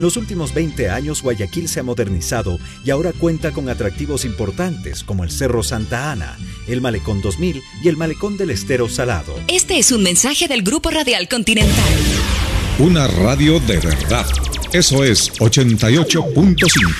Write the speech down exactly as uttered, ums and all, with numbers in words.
En los últimos veinte años, Guayaquil se ha modernizado y ahora cuenta con atractivos importantes como el Cerro Santa Ana, el Malecón dos mil y el Malecón del Estero Salado. Este es un mensaje del Grupo Radial Continental. Una radio de verdad. Eso es ochenta y ocho punto cinco.